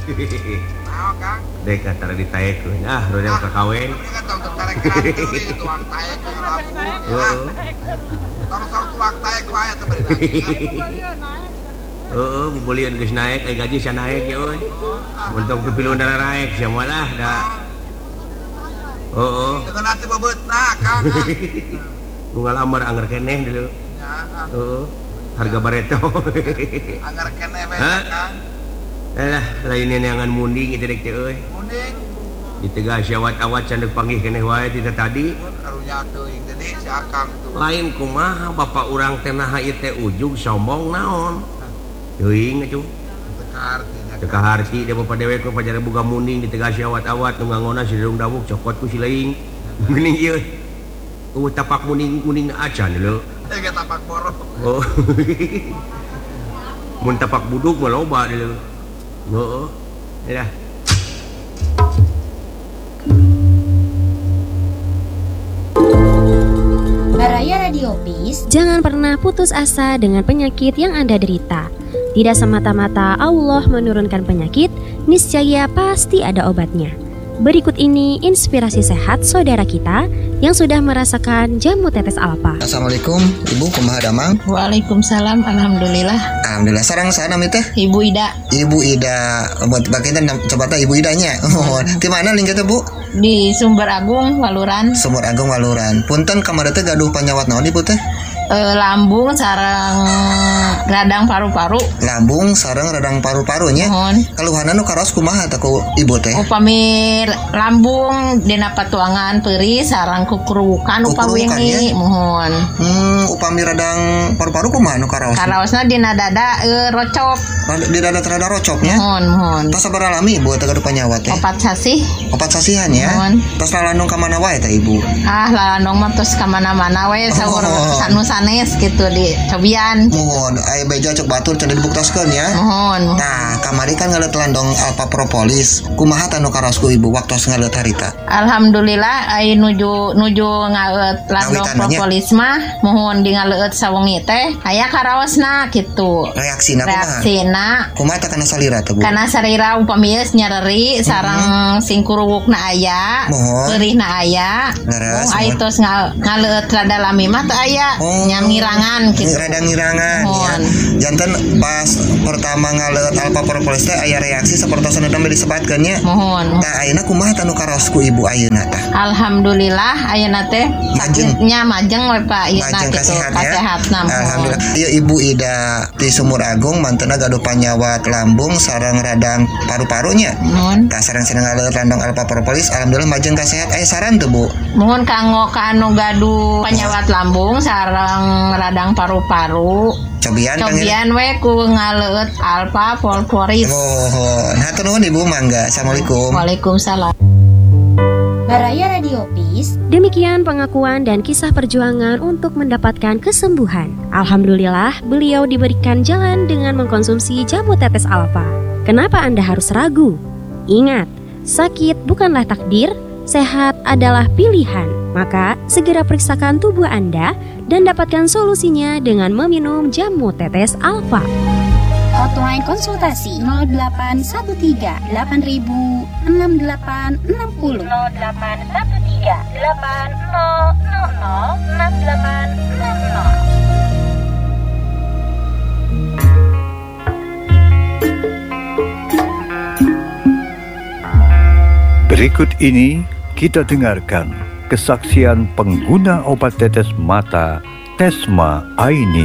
Nah, Kang. Dek antara ditaekeun. Rodel kakawin. Kan tong tarik kantor di tuang taek ke labu. Heeh. Tong tuang taek wae teh bari lagi. Heeh, bubulieun geus naek, gaji sia naek ya euy. Mun tong pipilu dara naek sia mah lah da. Heeh. Dengan hati bebeutna, Kang. Nu ngalamar anger keneh dulu. Ya, Heeh. Harga bareto. agar kene we, Hah? Kang. Lah, lain neangan munding itu dek teh euy. Munding Ditega syawat-awat candek panggih keneh wae ti tadi. karunya teuing gede si Akang tuh. Lain kumaha bapak urang teh naha ieu teh ujug sombong naon. Teuing atuh. Tekar tina. Teu kaharti da bapak dewek ku pajara boga munding ditega syawat-awat nu ngangona si Dedung Dawuk cokot ku si leuing. Geuning ieu. Tapak munding acan lho. Teh tapak borok. Oh. Mun tapak buduk mah loba deuleu. Heeh. Ya. Baraya Radio Peace. Jangan pernah putus asa dengan penyakit yang Anda derita. Tidak semata-mata Allah menurunkan penyakit, niscaya pasti ada obatnya. Berikut ini inspirasi sehat saudara kita yang sudah merasakan jamu tetes alfa. Assalamualaikum, Ibu kumaha damang? Waalaikumsalam, alhamdulillah. Alhamdulillah, sareng sana nami teh? Ibu Ida Ibu Ida, buat bagian coba teh Ibu Idanya. Oh, di mana lingkatnya Bu? di Sumber Agung, Waluran. Sumur Agung Waluran. Punten kamari teh gaduh panyawat naon Ibu teh? Lambung sareng radang paru-paru. Lambung sareng radang paru-parunya. Mohon. Keluhanan nu karos kumaha teh ku Ibu teh? Upami lambung dina patuangan peuri sareng kukurukan upami Kukurukan, wingi. ya? Mohon. Upami radang paru-paru kumaha nu karos? Karaosna dina dada rocop. Di dada rada rocoknya. Mohon. Tas sabar alami Ibu teh gaduh panyawat teh? Opat sasih. Opat sasihan ya. Mohon. Tas lalandung ka mana wae teh Ibu? Lalandong mah tos ka mana-mana we saur sanu sanes gitu di cobian. Mohon, aya beja cok batur cenah dibuktaskeun ya. Mohon. Nah, kamari kan ngaleut landong alpa propolis. Kumaha tanu karosku Ibu waktu ngaleut harita? Alhamdulillah ai nuju ngaeut landong Ngawitananya? propolis mah mohon di ngaleut sawengi teh aya karaosna kitu. Reaksina kumaha? Reaksina Kumaha teh kana salira teh Bu? kana sarira upami geus nyareri sareng singkuruwukna aya, Mohon. peurihna aya. Leres, Ai mohon. tos ngaleut rada lami mah teu aya. Nyangirangan gitu. Rada ngirangan ya. Mohon. Janten pas pertama ngaleut alpa propolis teh aya reaksi sapertos anu teu disebatkeun nya. Mohon. Tah ayeuna kumaha tanu karosku Ibu ayeuna tah? Alhamdulillah ayeuna teh Majeng. sakitnya majeng we Pak ieu Majeng gitu. kasehat ya. Kasehatna mohon. Alhamdulillah. Ieu Ibu Ida di Sumur Agung mantena gaduh panyawat lambung sareng radang paru-parunya. Mohon. Tah sareng ngaleut landong alpa propolis alhamdulillah majeng kasehat. Aya saran teu Bu? Mohon kanggo ka anu gaduh panyawat lambung sareng radang paru-paru. Cobian panggil. Cobian we ku ngaleut alfa polporis. Oh, hatur nuhun Ibu mangga. Assalamualaikum. Waalaikumsalam. Baraya Radio Peace. Demikian pengakuan dan kisah perjuangan untuk mendapatkan kesembuhan. Alhamdulillah, beliau diberikan jalan dengan mengkonsumsi jamu tetes alfa. Kenapa Anda harus ragu? Ingat, sakit bukanlah takdir, sehat adalah pilihan. Maka, segera periksakan tubuh Anda dan dapatkan solusinya dengan meminum jamu tetes alfa. Hotline konsultasi 0813 8000 6860 0813 6860. Berikut ini kita dengarkan kesaksian pengguna obat tetes mata Tesma Aini.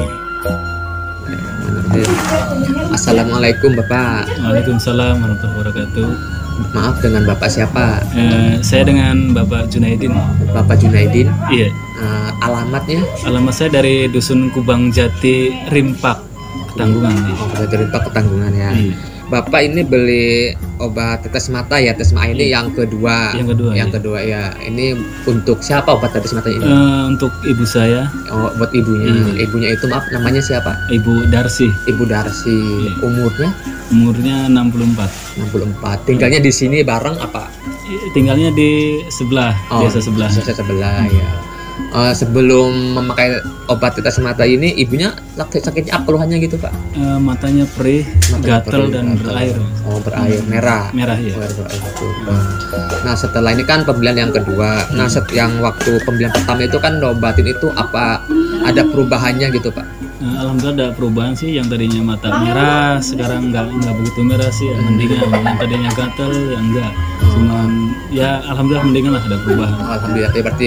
Assalamualaikum Bapak. Waalaikumsalam warahmatullahi wabarakatuh. Maaf, dengan Bapak siapa? Saya dengan Bapak Junaidin. Bapak Junaidin? Iya. Alamatnya? Alamat saya dari Dusun Kubang Jati, Rimpak, Ketanggungan. Dari Rimpak, Ketanggungan ya. Iya. Bapak ini beli obat tetes mata ya, Tesma ini yang kedua. Yang kedua ya. Ini untuk siapa obat tetes mata ini? Untuk ibu saya. Oh, buat ibunya. Ibunya itu maaf, namanya siapa? Ibu Darsi. Ibu Darsi. Umurnya? Umurnya 64. 64. Tinggalnya di sini bareng apa? Tinggalnya di sebelah, desa sebelah. Desa sebelah ya. sebelum memakai obat tetes mata ini ibunya sakitnya apa keluhannya gitu Pak? Matanya perih, gatal dan berair. Oh berair, merah. Merah ya. Berair itu. Nah setelah ini kan pembelian yang kedua. Nah yang waktu pembelian pertama itu kan obatin itu apa ada perubahannya gitu Pak? Alhamdulillah ada perubahan sih, yang tadinya mata merah sekarang nggak begitu merah sih, mendingan. Yang tadinya gatal ya enggak, cuman ya alhamdulillah mendingan lah, ada perubahan. Alhamdulillah berarti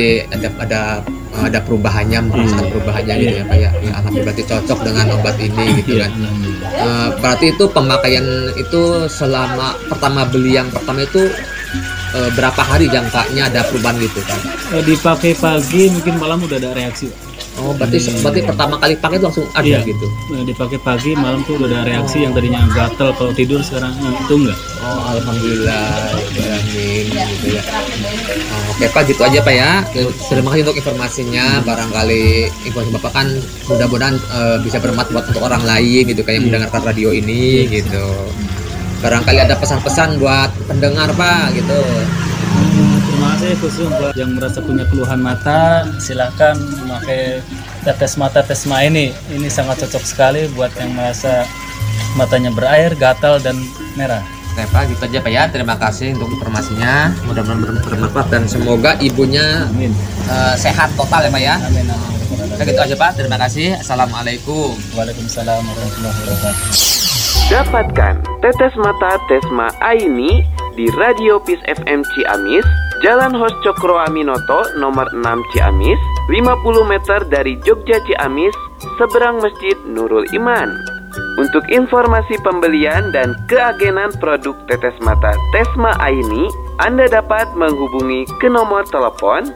ada perubahannya, merasakan perubahannya gitu ya Pak ya. Alhamdulillah berarti cocok dengan obat ini gitu kan. Berarti itu pemakaian itu selama pertama beli yang pertama itu berapa hari jangkanya ada perubahan gitu kan? Dipakai pagi mungkin malam udah ada reaksi. Oh berarti pertama kali pakai itu langsung ada gitu? Dipakai pagi malam tuh udah ada reaksi, yang tadinya gatal kalau tidur sekarang itu enggak. Oh alhamdulillah, amin gitu ya. Oke Pak, gitu aja Pak ya. Terima kasih untuk informasinya. Barangkali informasi Bapak kan mudah-mudahan bisa bermanfaat untuk orang lain gitu kayak mendengarkan radio ini gitu. Barangkali ada pesan-pesan buat pendengar Pak gitu. Terima kasih khusus buat yang merasa punya keluhan mata, silakan memakai tetes mata Tesma ini. Ini sangat cocok sekali buat yang merasa matanya berair, gatal dan merah. Oke Pak, gitu aja Pak ya. Terima kasih untuk informasinya. Mudah-mudahan bermanfaat dan semoga ibunya sehat total ya Pak ya. Amin. Oke, gitu aja Pak. Terima kasih. Assalamualaikum. Waalaikumsalam warahmatullahi wabarakatuh. Dapatkan tetes mata Tesma Aini di Radio Peace FM Ciamis, Jalan Hos Cokro Aminoto nomor 6 Ciamis, 50 meter dari Jogja Ciamis, seberang Masjid Nurul Iman. Untuk informasi pembelian dan keagenan produk tetes mata Tesma Aini, Anda dapat menghubungi ke nomor telepon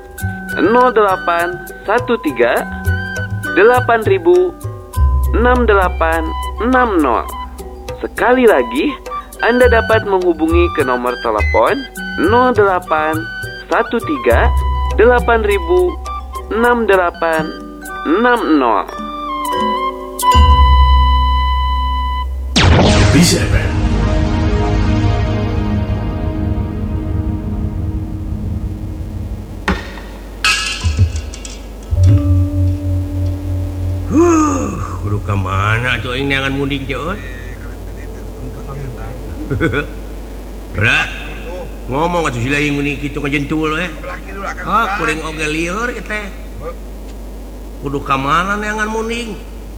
0813 8000 6860. Sekali lagi, Anda dapat menghubungi ke nomor telepon 0813 8000 6860. Bisa FM. Kudu ke mana tuh ini angan mudik jauh? Berat. Ngomong atuh sila yang mudik kitu ngajentul kuring oge lieur teh. Kudu ka mana nih angan mudik?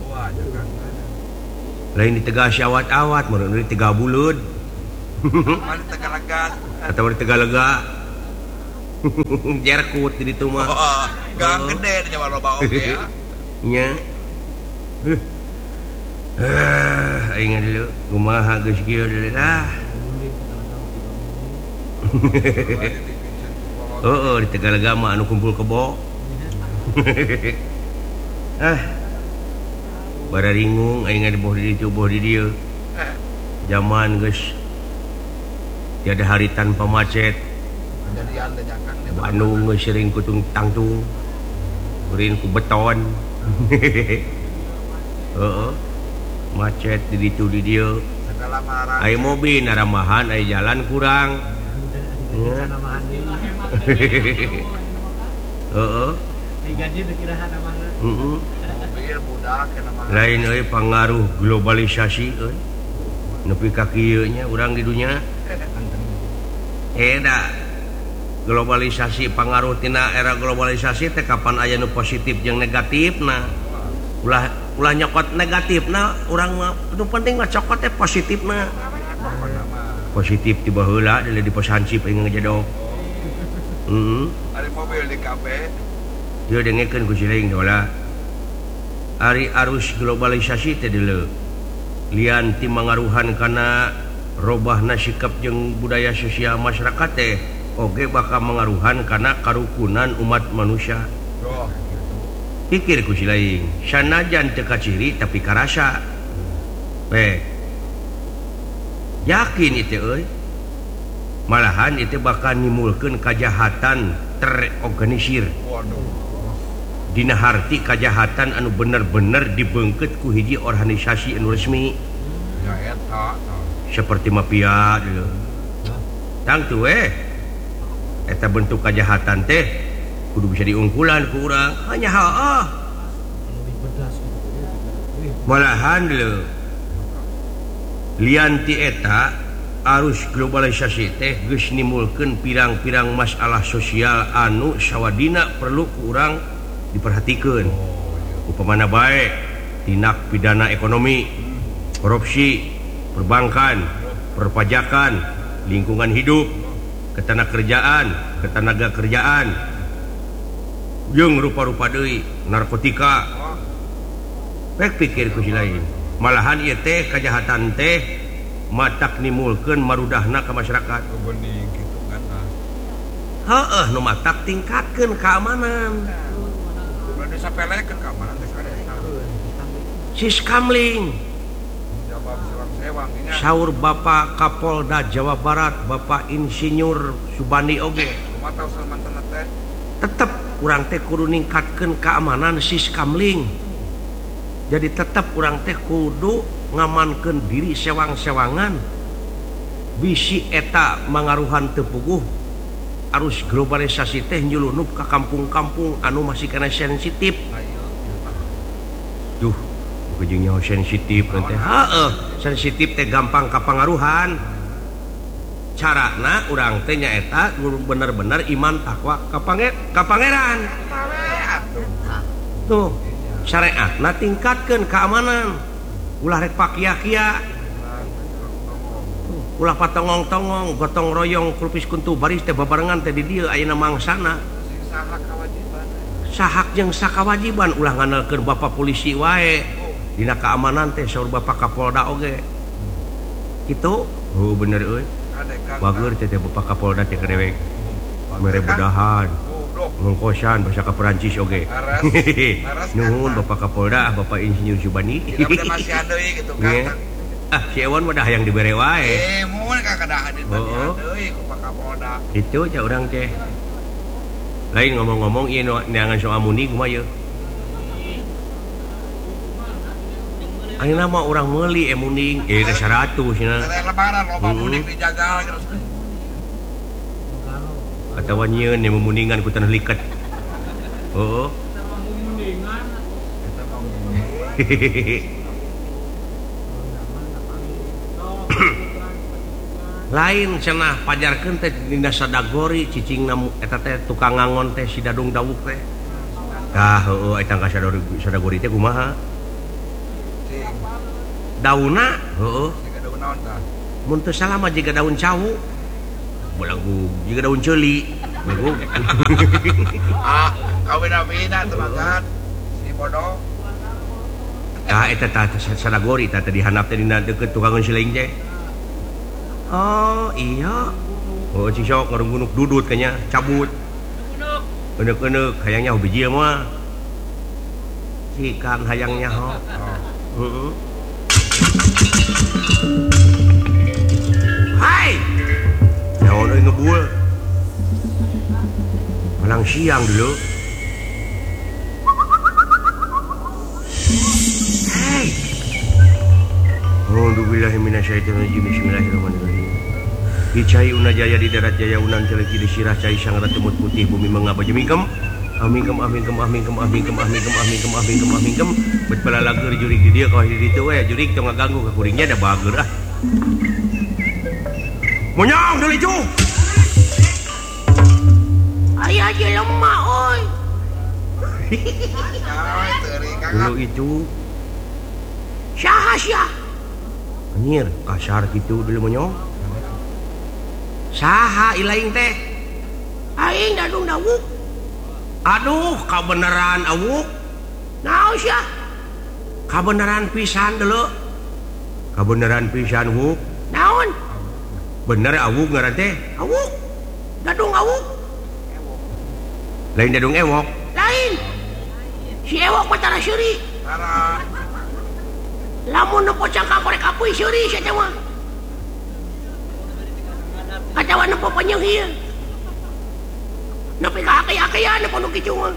Lain di Tegal Syawat-awat, meureun di Tegal Buleud. Mana Tegalaga? Atau di Tegalaga. Jerkut di ditu mah. Oh, gang gede nya loba oge ya. Nya. Ingat dulu, kumaha geus kieu deui lah. Oh, di Tegalaga mah anu kumpul kebo. Bararingung aing ngadiboh di ditu boh di dieu. Zaman geus tiada hari tanpa macet. Jadi anda jangan Bandung geus sering kutung tangtung. Urin ku beton. Macet di ditu di dieu. Aya mobil naramahan, aya jalan kurang. Gaji dikirahan namanya. mobil budak lain euy pangaruh globalisasi euy. Nepi ka kieu nya urang di dunya. Da globalisasi pangaruh tina era globalisasi teh kapan aya nu positif jeung negatif nah. Ulah nyokot negatifna urang mah nu penting mah cokot teh positifna. Positif tiba heula di pos hansip aing ngejadok. Ari mobil di kafe. Dia dengekeun ku sileing dola. Ari arus globalisasi teh deuleu. Lian ti mangaruhan kana robahna sikap jeung budaya sosial masyarakat teh oge bakal mangaruhan kana karukunan umat manusia. Pikir ku sileing, sanajan teu kaciri tapi karasa. Yakin itu euy. Malahan itu bakal nimulkeun kajahatan terorganisir. Dina harti kajahatan anu bener-bener dibeungkeut ku hiji organisasi anu resmi. Ya eta. Seperti mafia dulu. Tang tu eta bentuk kajahatan teh kudu bisa diungkulan ku urang hanya malahan le lianti eta arus globalisasi teh geus nimulkeun pirang-pirang masalah sosial anu sawadina perlu ku urang diperhatikeun upamana bae tindak pidana ekonomi, korupsi, perbankan, perpajakan, lingkungan hidup, ketenaga kerjaan, jeung rupa-rupa deui narkotika. Pek pikir ku lain. Malahan ieu teh kajahatan teh matak nimulkeun marudahna ka masyarakat. Bening gitu kan. Heeh, nu matak tingkatkeun keamanan. Udah disapelekeun keamanan teh kada. Siskamling. Jawab sewang nya. Saur Bapak Kapolda Jawa Barat, Bapak Insinyur Subandi oge. Kumaha tahu mantan teh? Tetep urang teh kudu ningkatkeun keamanan Siskamling. Jadi tetap urang teh kudu ngamankeun diri sewang-sewangan bisi eta mangaruhan teu puguh arus globalisasi teh nyulunup ka kampung-kampung anu masih kana sensitif. Duh, jeung nyaho sensitif teh. Heeh, sensitif teh gampang kapangaruhan. Carana urang teh nyaeta bener-bener iman takwa ka pangeran. Tuh, syariatna tingkatkeun keamanan. Ulah rek pakia-kia. Ulah patongong-tongong, gotong royong kulpis kuntu baris teh babarengan teh di dieu ayeuna mangsana. Sahak jeung sakawajiban ulah ngandelkeun Bapak polisi wae. Dina keamanan teh saur Bapak Kapolda oge. Kitu? Oh bener euy. Bager teh Bapak Kapolda teh kadewek. Mere budahan. Ngongkosan bahasa ke Perancis oge. Nuhun Bapak Kapolda, Bapak Insinyur Subandi. Masih ada gitu kan. Si Ewan mah dah yang dibere wae. Mun kakada hadir deui ku Pak Kapolda. Itu ca urang teh. Lain ngomong-ngomong ieu neangan soal muni kumaha ieu? Ayeuna mah urang meuli muning, teh 100 cenah. Lebaran loba muning dijagal terus. Atawa nyieun yang memuningan ku tanah liket. Oh. Lain cenah pajarkeun teh dina sadagori cicingna eta teh tukang ngangon teh si Dadung Dawuk teh. Tah heueuh eta ka sadagori teh kumaha? Daunna heueuh. Daun naon tah? Mun teu salah mah jiga daun cawu. Belagu jiga daun ceuli. Belagu. Kawin-kawina teh makan si bodoh. Tah eta tah sadagori tah teh dihandap teh dina deukeut tukang sileing teh. Oh iya. Oh cing sok ngarunggunuk dudut kanya cabut. Eneuk-eneuk hayangnya hobi jieu mah. Si Kang hayangnya ho. Heeh. Hai. Naon euy ngebul. Malang siang dulu. Hai. Alhamdulillah minasyaitonirrajim. Bismillahirrahmanirrahim. Dicai unajaya di darat jaya unan teleki di sirah cai sang ratumut putih bumi mengapa jemingkem. Amingkem amingkem amingkem amingkem amingkem amingkem amingkem amingkem. Bet balalager jurig di dia kau di ditu we jurig teu ngaganggu ka kuringnya da bager ah. Monyong deui cu. Aya je lemah oi. Dulu itu Syah syah. Anjir kasar gitu dulu monyong. Saha ilaing teh? Aing Dadung Dawuk. Aduh, kabeneran awuk. Naon sia? Kabeneran pisan dulu. Kabeneran pisan wuk. Naon? Bener awuk ngaran teh? Awuk. Dadung awuk. Lain Dadung ewok. Lain. Si ewok patara seuri. Tara. Lamun nepo cangkang korek apuy seuri sia teh mah. Kacawan nepo panjang ieu. Nepi ka akay-akayan nepo nu kicu mah.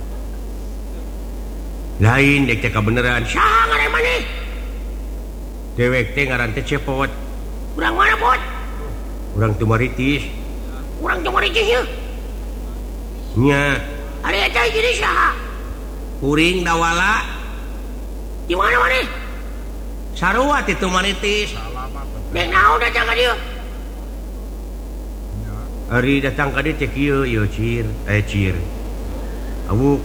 Lain dek teh kabeneran. Saha ngaran maneh? Dewek teh ngaran teh Cepot. Urang mana, Pot? Urang Tumaritis. Urang Tumaritis ya? Nya, Ari eta jadi saha? Kuring dawala. Di mana maneh? Sarua itu manitis. Dek naon datang ka dieu? Ari datang ka dieu cek ieu cir. Cir. Awu.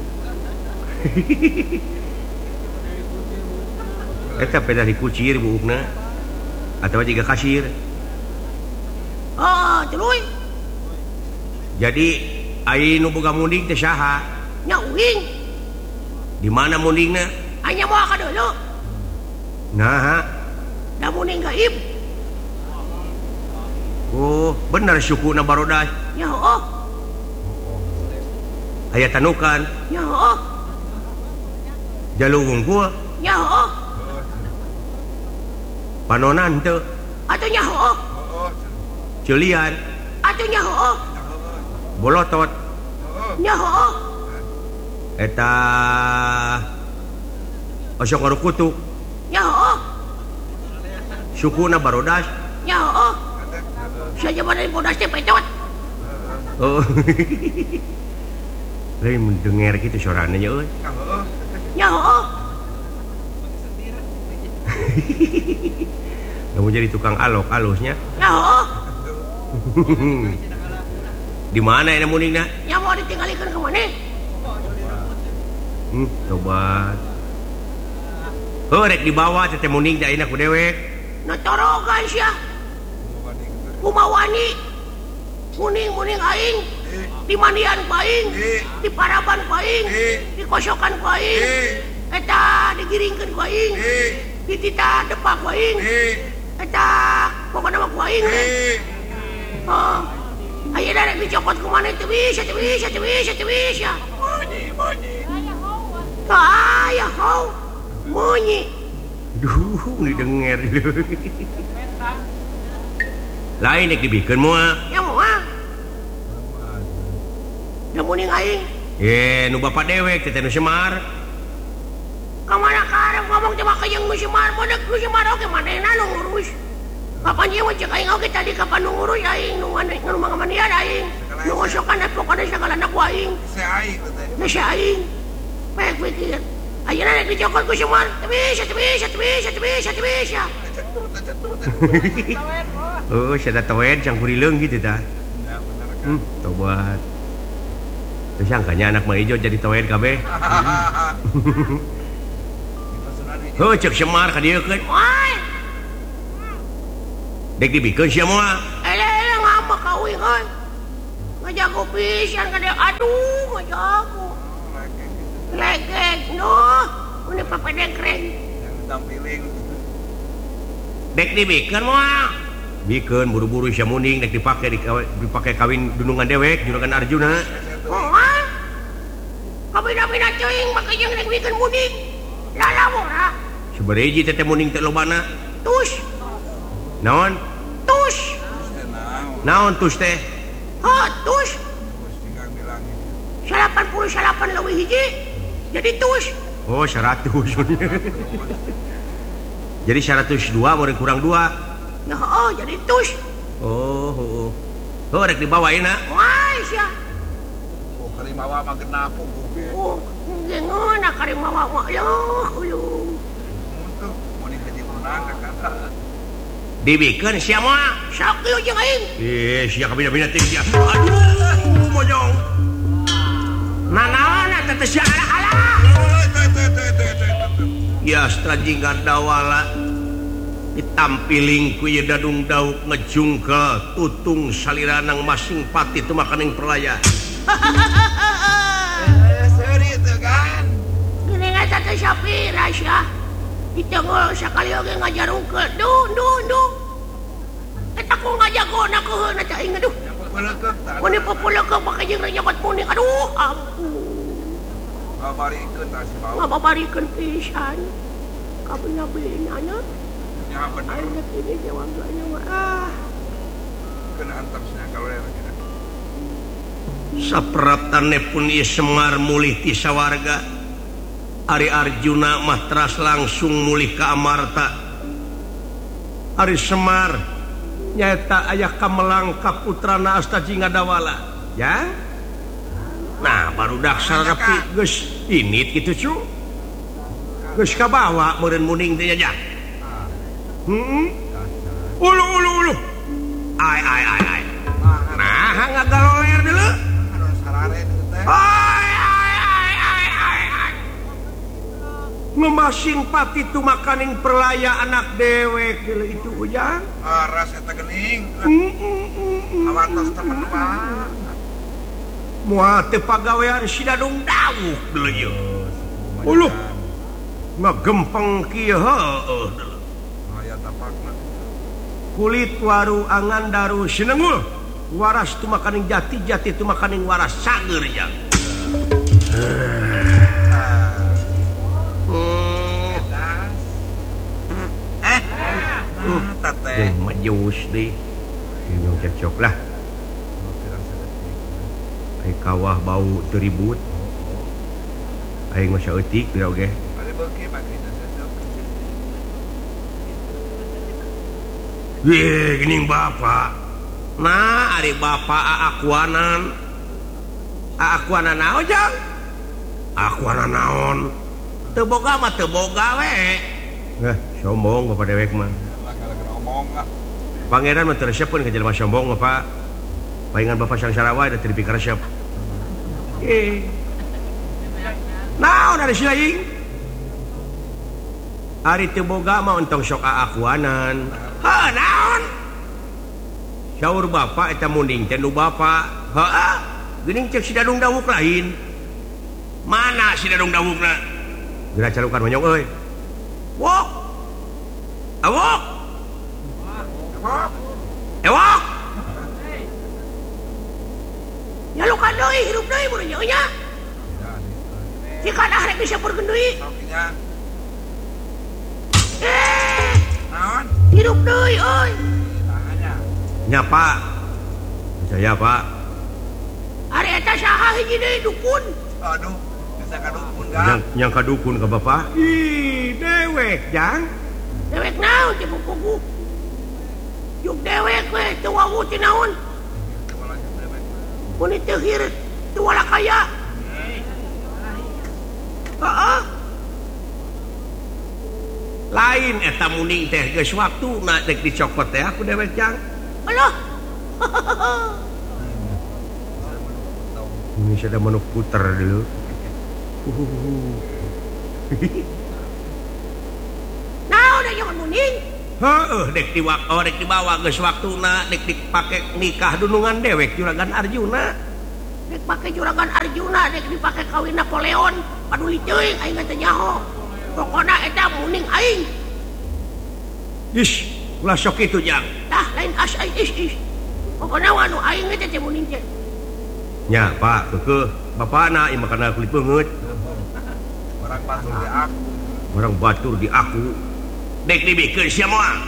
Eta peda dikucir buukna. Atau juga kasir. Oh, terus? Jadi ai nu boga munding teh saha? Nya uing. Di mana mundingna? Anya moal ka deuleu. Nah. Da munding gaib. Oh, benar sukuna barodah. Ya heuh. Aya tanukan. Ya heuh. Jalung unggul. Ya heuh. Panonan teu. Atuh nya heuh. Culian. Atuh nya heuh. Bolotot. Nya heuh. Eta osok ngarukutuk. Nya heuh. Sukuna barodas. Nya heuh. Saja mana bodas teh pecot. Oh. Lain mendengar gitu suaranya ya euy. Nya heuh. Kamu jadi tukang alok alusnya. Ya heuh. Di mana ini muningna? Ya mau ditinggalikeun ke maneh? Coba. Rek dibawa teh muning da ayeuna ku dewek. Natorogan sia. Kumawani. Muning aing. Di mandian ku aing. Di paraban ku aing. Di kosokan ku aing. Eta digiringkeun ku aing. Di tita depak ku aing. Eta pokona mah ku aing. Ayeuna rek dicopot ku maneh teu bisa. Aya hau. Munyi. Duh, didengar. Lain nek dibikeun moal. Ya moal. Da muning aing. Nu bapak dewek teh nu Semar. Kamana karep ngomong teh mah jeung nu Semar, bodeg nu Semar oge manehna nu ngurus. Kapan ieu cek aing oge tadi kapan nu ngurus aing nu mandian aing. Nu ngosokan pokona sagalana ku aing. Si aing teh. Si aing. Baik pikir. Ayeuna rek dicokot ku Semar. Teu bisa. Oh, sada toet cang kurileung gitu tah. Tobat. Terus sangkanya anak mah ijo jadi toet kabeh. Oh, cek Semar ka dieu keun. Wai. Dek dibikeun sia moal. Ele ngambek ka uing euy. Ngajago pisan ka dieu. Aduh, ngajago. Legek noh. Ini papadekreng. Tampiling. Dek dibikeun moal. Bikeun buru-buru sia muning dek dipake kawin dunungan dewek, juragan Arjuna. Moal. Kabina-bina teuing make jeung dek bikeun muning. Lalawora. Sabaraha teh muning teh lobana? Tus. Naon? Tus. Naon tus teh? Tus. 88 leuwih hiji. Jadi tus. Oh, 100. Jadi 102 meureun kurang 2. Nah, jadi tus. Oh. Oh, rek dibawa ayeuna. Wah, sia. Oh, karimawa mah genap gobe. Oh, gengeun karimawa mah ya, uluh. Untuk muning jadi menang ka kata. Dibikeun sia moal. Sok ieu jeung aing. Sia kabina-bina teh sia. Aduh, mojong. Nanaon eta teh sia alah. Ya strajingan dawala ditampiling ku ieu dadung dauk ngejungkel tutung saliranang masing pati teu makaning perlaya. Seuri teh kan. Gini eta teh sapira sia. Ditenggol sakali oge ngajarungkeun. Duh. Eta ku ngajagona keuheun eta aing aduh. Mun dipupuleukeun make jeung nyokot muning. Aduh, ampun. Babarikeun tah si bau. Ngababarikeun pisan. Kabina-binana. Ya bener. Aing ini jawabnya mah. Kena antarnya kalau ya kita. Sapratane pun ieu Semar mulih ti sawarga. Ari Arjuna mah teras langsung mulih ka Amarta. Ari Semar nyaeta aya kamelang ka putrana Astajingadawala, ya? Nah baru daksar tapi geus init gitu cu geus kabawa meureun muning teh aja ulu ai nah ngagaloler deuleu sarare teh ngemasin pati tu makaning perlaya anak dewek deuleu itu ujang aras eta geuning awantos temen wae moal teu pagawean si dadung dawuh deuleu ieu uluh ngagempeng kieu heueuh aya tapakna kulit waru angan daru sinengul waras tu makaning jati tu makaning waras sager ya teteh majus deh ini cocok lah ai kawah bau teribut ai ngosah eutik bira oge ye geuning bapak nah ari bapak akuanan naon jang akuanan naon teu boga mah teu boga we sombong bapak dewek mah pangeran mah teu resepkeun ka jelema sombong mah Pak paingan bapak sangsara wae da teu dipikir resep naon ari silaing ari teu boga mah ontong sok akuanan naon saur bapak eta munding teh nu bapak geuning cek si dadung dawuk lain mana si dadung dawukna geura calukan manyong euy wok awok ewok nyalukan deui hirup deui mun nya jika dah rek bisa pergen deui naon hirup deui euy nya Pak saya Pak ari eta saha hiji deui dukun aduh bisa ka dukun ga yang ka dukun ka bapak dewek jang dewek naon teh buku juk dewek we teu wawu teh naon mun teu hirit teu wala kaya lain eta muning teh geus waktuna dek dicokot teh aku dewek jang alah ini sudah manuk puter dulu naon da jangan muning dek dibawa geus waktuna dek dipake nikah dunungan dewek juragan Arjuna dek pake juragan Arjuna dek dipake kawin Napoleon paduli teuing aing teh nyaho pokona eta muning aing ish ulah sok itu jang tah lain aing is pokona anu aing teh muning teh nya Pak keukeuh bapana ieu makana kulit beungeut barang batur di aku dek dibikeun sia moal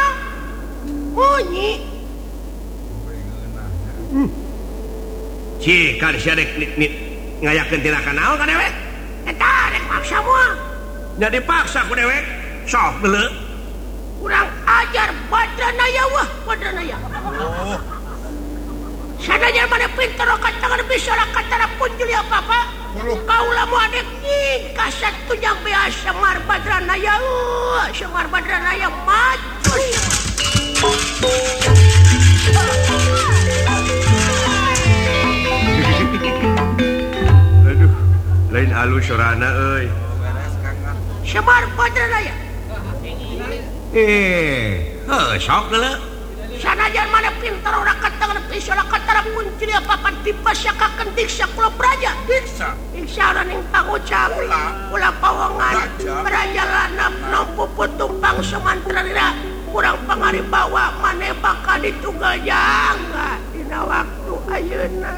bunyi kan sia dek ngayakeun tindakan naon ka dewek eta dek maksa moal nya dipaksa ku dewek sok deuleu kurang ajar Badranaya wah Badranaya sadajar mana pinter katakan bisa katara punjul ya papa kaulah mu adek nikah satu yang biasa Semar Badranaya Semar Badranaya macus aduh lain halus sorana euy Semar Badranaya sok deuleu sanajan mana pintar orang katakan bisa katara punjul ya papa dipasakakeun diksa kula praja diksa orang yang pangucap ulah pawongan berajalan nampu putumpang semantralira kurang pangari bawa mane bakal ditunggal jangga dina waktu ayeuna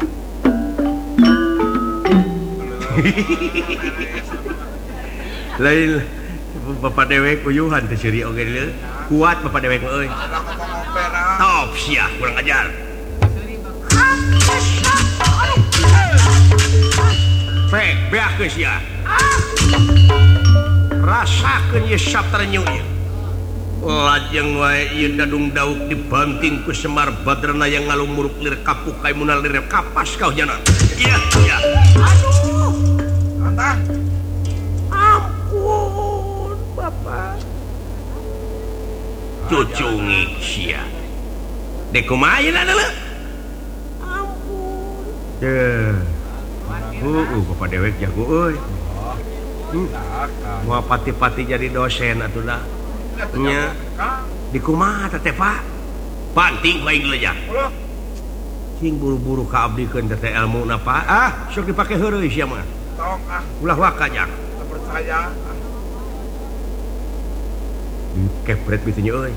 lain bapak dewek uyuhan teh ceuri oge deuleu kuat bapak dewek euy top sia kurang ajar pek beak geus ya rasakeun ye sapternyu ieu lajeng wae ieu dadung dauk dibanting ku Semar Badrana yang ngalumuruk lir kapuk kai munal lir kapas kau jana. Iya, iya. Aduh, Antah. ampun, Bapak. Cucu ngik sia. Dek kumaha ieu adalah? Ampun. Bapak dewek jago euy. Moal pati-pati jadi dosen atuh dah. Nya di kumaha teh Pak? Banting bae gelejah. Cing buru-buru ka abdikeun teh ilmuna Pak. Ah, sok dipake heureuy sia mah. Tong Ulah wakajak. percaya. Kepret bitunya euy.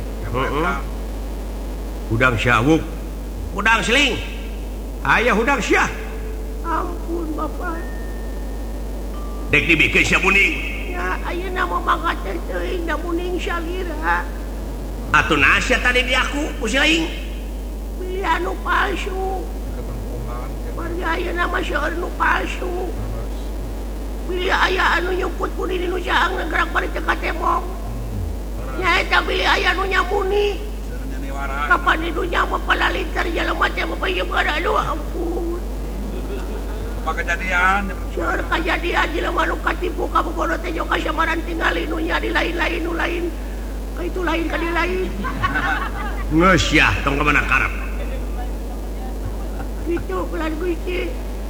Udang syawuk. Udang seling. Aya udang syah. Ampun, Bapak. Dek dibikeun sia muning. Ya, ayeuna mah mangga teh teuing da muning salira. Atuh nasia tadi di aku ku si laing. Beli anu palsu. Bari ayeuna mah seueur nu palsu. Beli aya anu nyumput muni di nu jaang gerak bari teh ka tembok. Nya eta beli aya nu nyamuni. Kapan di dunya mah palalintar jelema teh mah bae aduh ampun. Apa kejadian? Seueur kajadian jelema nu katipu ka bogono teh jeung kasamaran tingali nu nya di lain-lain nu lain. Ka itu lain ka di lain. Geus yah tong ka mana karep. Gitu pelan gusti.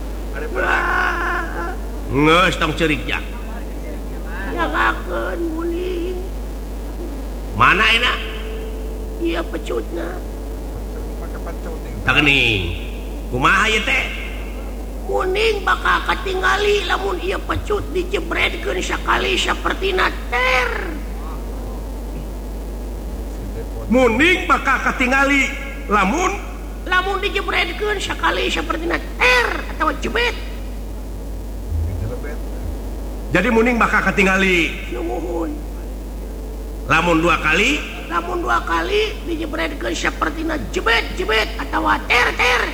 Geus tong ceurik jak. Nyagakeun muning. Mana enak? Iya pecutna. Tageuning. Kumaha ieu teh? Muning bakal katingali lamun ieu pecut dijebredkeun sakali sapertina ter. Muning bakal katingali lamun dijebredkeun sakali sapertina ter atawa jebet. Jadi muning bakal katingali Nuhun. lamun dua kali dijebredkeun sapertina jebet atawa ter.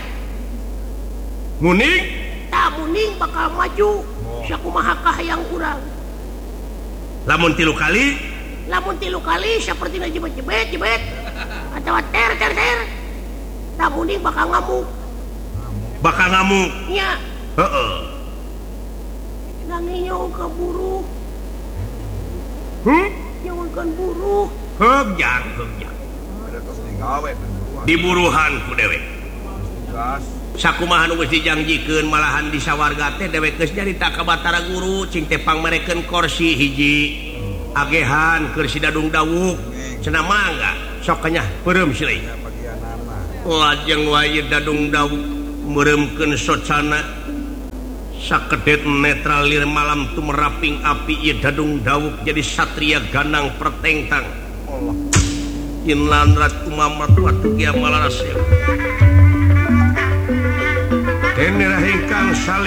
muning Muning bakal maju sakumahakah yang kurang. lamun tilu kali sapertina jebet atawa ter. Muning bakal ngamuk. Nya. Heeh. Nanging nyawa ka buruh. Nyawakan buruh. Hegjang. Diburuhan ku dewek. Sakumaha nu geus dijangjikeun malahan di sawarga teh dewek geus nyarita ka Batara Guru cing teh pangmerekeun kursi hiji agehan keur si dadung dawuk cenah mangga sok kanya peureum si lain. Lajeng wae dadung dawuk meureumkeun socana sakedet netralir malam tumeraping api ieu dadung dawuk jadi satria ganang pertengtang. Inlan rat umamat watu kia malarasya. Ini rahingkang salib